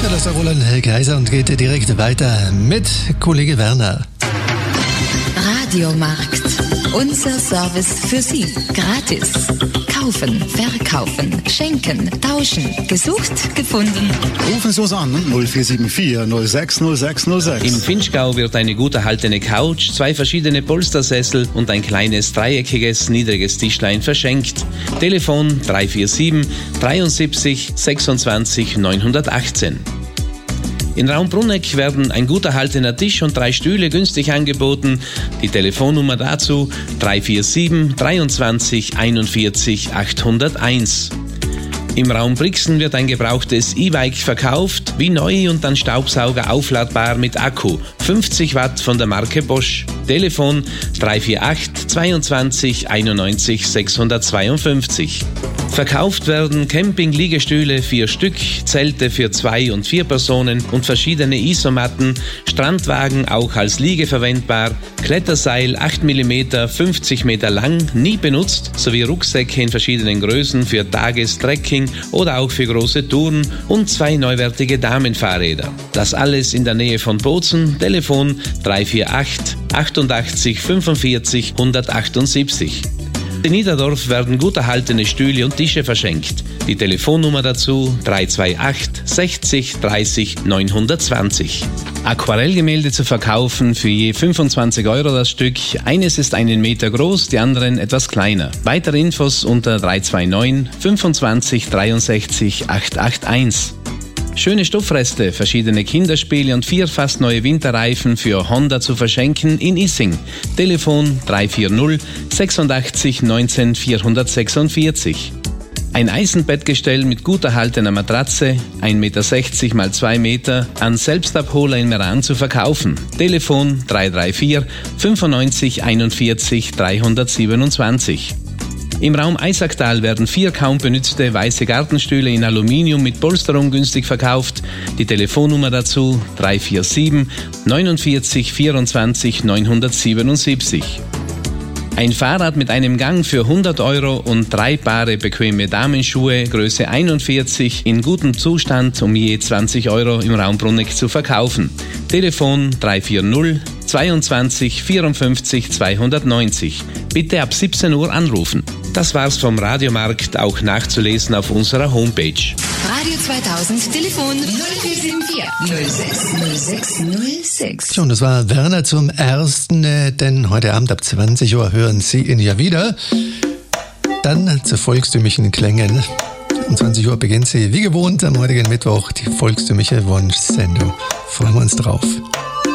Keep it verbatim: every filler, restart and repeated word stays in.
Ja, das ist der Roland Kaiser und geht direkt weiter mit Kollege Werner. Radiomarkt. Unser Service für Sie. Gratis. Kaufen, verkaufen, schenken, tauschen. Gesucht, gefunden. Rufen Sie uns an, null vier sieben vier null sechs null sechs null sechs. Im Finchgau wird eine gut erhaltene Couch, zwei verschiedene Polstersessel und ein kleines dreieckiges, niedriges Tischlein verschenkt. Telefon drei vier sieben dreiundsiebzig sechsundzwanzig neunhundertachtzehn. In Raum Brunneck werden ein gut erhaltener Tisch und drei Stühle günstig angeboten. Die Telefonnummer dazu drei vier sieben dreiundzwanzig einundvierzig achthunderteins. Im Raum Brixen wird ein gebrauchtes E-Bike verkauft, wie neu und an Staubsauger aufladbar mit Akku, fünfzig Watt von der Marke Bosch. Telefon drei vier acht zweiundzwanzig einundneunzig sechshundertzweiundfünfzig. Verkauft werden Camping-Liegestühle, vier Stück, Zelte für zwei und vier Personen und verschiedene Isomatten, Strandwagen auch als Liege verwendbar, Kletterseil acht Millimeter, fünfzig Meter lang, nie benutzt, sowie Rucksäcke in verschiedenen Größen für Tagestrekking oder auch für große Touren und zwei neuwertige Damenfahrräder. Das alles in der Nähe von Bozen, Telefon drei vier acht achtundachtzig fünfundvierzig hundertachtundsiebzig. In Niederdorf werden gut erhaltene Stühle und Tische verschenkt. Die Telefonnummer dazu drei zwei acht sechzig dreißig neunhundertzwanzig. Aquarellgemälde zu verkaufen für je fünfundzwanzig Euro das Stück. Eines ist einen Meter groß, die anderen etwas kleiner. Weitere Infos unter drei zwei neun fünfundzwanzig dreiundsechzig achthunderteinundachtzig. Schöne Stoffreste, verschiedene Kinderspiele und vier fast neue Winterreifen für Honda zu verschenken in Issing. Telefon drei vier null sechsundachtzig neunzehn vierhundertsechsundvierzig. Ein Eisenbettgestell mit gut erhaltener Matratze, ein Meter sechzig mal zwei Meter, an Selbstabholer in Meran zu verkaufen. Telefon drei drei vier fünfundneunzig einundvierzig dreihundertsiebenundzwanzig. Im Raum Eisacktal werden vier kaum benützte weiße Gartenstühle in Aluminium mit Polsterung günstig verkauft. Die Telefonnummer dazu drei vier sieben neunundvierzig vierundzwanzig neunhundertsiebenundsiebzig. Ein Fahrrad mit einem Gang für hundert Euro und drei Paare bequeme Damenschuhe Größe einundvierzig in gutem Zustand um je zwanzig Euro im Raum Brunneck zu verkaufen. Telefon drei vier null zweiundzwanzig vierundfünfzig zweihundertneunzig. Bitte ab siebzehn Uhr anrufen. Das war's vom Radiomarkt, auch nachzulesen auf unserer Homepage. Radio zweitausend, Telefon null vier sieben vier null sechs null sechs null sechs. So, und das war Werner zum Ersten, äh, denn heute Abend ab zwanzig Uhr hören Sie ihn ja wieder. Dann zu volkstümlichen Klängen. Um zwanzig Uhr beginnt sie wie gewohnt am heutigen Mittwoch die volkstümliche Wunschsendung. Freuen wir uns drauf.